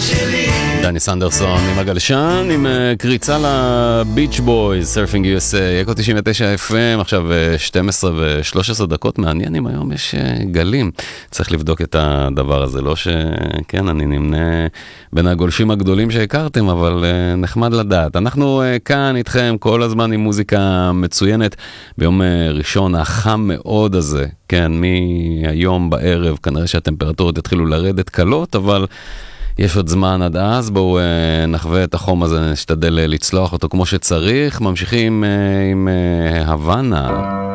דני סנדרסון עם הגלשן, עם קריצה לביץ' בויז, סרפינג USA, אקו 99 FM, עכשיו 12 ו-13 דקות, מעניינים, היום יש גלים, צריך לבדוק את הדבר הזה, לא שכן, אני נמנה בין הגולשים הגדולים שהכרתם, אבל נחמד לדעת. אנחנו כאן איתכם כל הזמן עם מוזיקה מצוינת, ביום ראשון החם מאוד הזה, כן, מהיום בערב, כנראה שהטמפרטורות יתחילו לרדת קלות, אבל יש עוד זמן עד אז, בואו נחווה את החום הזה, נשתדל לצלוח אותו כמו שצריך. ממשיכים עם הוואנה.